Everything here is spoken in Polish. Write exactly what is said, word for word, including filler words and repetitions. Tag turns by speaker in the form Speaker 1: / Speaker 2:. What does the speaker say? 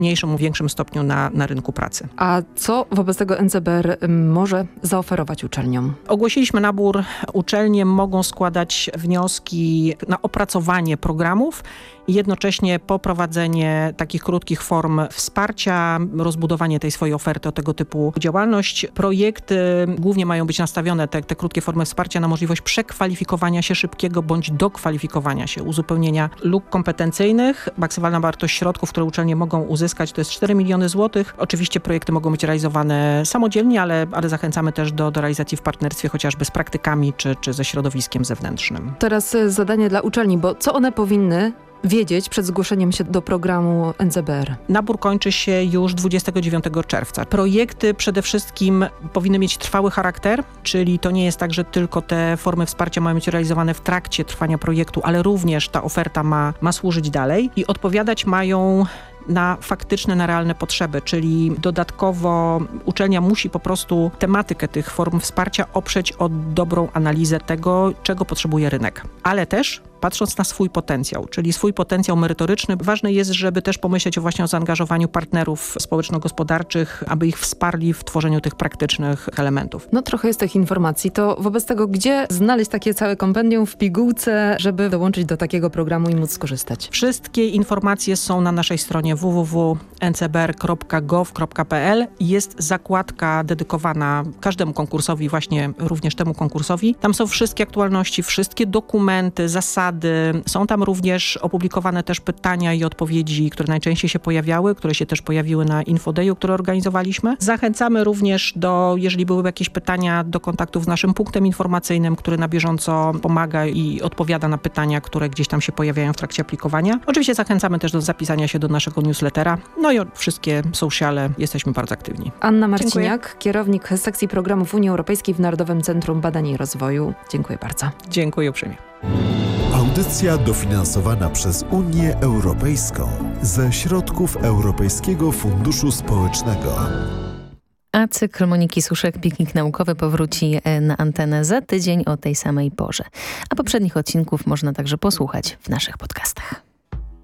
Speaker 1: mniejszym, większym stopniu na, na rynku pracy.
Speaker 2: A co wobec tego N C B R może zaoferować uczelniom?
Speaker 1: Ogłosiliśmy nabór. Uczelnie mogą składać wnioski na opracowanie programów i jednocześnie poprowadzenie takich krótkich form wsparcia, rozbudowanie tej swojej oferty o tego typu działalność. Projekty głównie mają być nastawione, te, te krótkie formy wsparcia, na możliwość przekwalifikowania się szybkiego bądź dokwalifikowania się, uzupełnienia luk kompetencyjnych. Maksymalna wartość środków, które uczelnie mogą uzyskać, to jest cztery miliony złotych. Oczywiście projekty mogą być realizowane samodzielnie, ale, ale zachęcamy też do, do realizacji w partnerstwie chociażby z praktykami czy, czy ze środowiskiem zewnętrznym.
Speaker 2: Teraz zadanie dla uczelni, bo co one powinny wiedzieć przed zgłoszeniem się do programu N C B R?
Speaker 1: Nabór kończy się już dwudziestego dziewiątego czerwca. Projekty przede wszystkim powinny mieć trwały charakter, czyli to nie jest tak, że tylko te formy wsparcia mają być realizowane w trakcie trwania projektu, ale również ta oferta ma, ma służyć dalej i odpowiadać mają na faktyczne, na realne potrzeby, czyli dodatkowo uczelnia musi po prostu tematykę tych form wsparcia oprzeć o dobrą analizę tego, czego potrzebuje rynek, ale też patrząc na swój potencjał, czyli swój potencjał merytoryczny. Ważne jest, żeby też pomyśleć o właśnie o zaangażowaniu partnerów społeczno-gospodarczych, aby ich wsparli w tworzeniu tych praktycznych elementów.
Speaker 2: No trochę jest tych informacji. To wobec tego, gdzie znaleźć takie całe kompendium w pigułce, żeby dołączyć do takiego programu i móc skorzystać?
Speaker 1: Wszystkie informacje są na naszej stronie w w w kropka n c b r kropka gov kropka p l. Jest zakładka dedykowana każdemu konkursowi, właśnie również temu konkursowi. Tam są wszystkie aktualności, wszystkie dokumenty, zasady. Są tam również opublikowane też pytania i odpowiedzi, które najczęściej się pojawiały, które się też pojawiły na Infodayu, które organizowaliśmy. Zachęcamy również do, jeżeli byłyby jakieś pytania, do kontaktów z naszym punktem informacyjnym, który na bieżąco pomaga i odpowiada na pytania, które gdzieś tam się pojawiają w trakcie aplikowania. Oczywiście zachęcamy też do zapisania się do naszego newslettera. No i wszystkie sociale jesteśmy bardzo aktywni.
Speaker 2: Anna Marciniak, Dziękuję. Kierownik sekcji programów Unii Europejskiej w Narodowym Centrum Badań i Rozwoju. Dziękuję bardzo.
Speaker 1: Dziękuję uprzejmie.
Speaker 3: Audycja dofinansowana przez Unię Europejską ze środków Europejskiego Funduszu Społecznego.
Speaker 4: A cykl Moniki Suszek, Piknik Naukowy, powróci na antenę za tydzień o tej samej porze. A poprzednich odcinków można także posłuchać w naszych podcastach.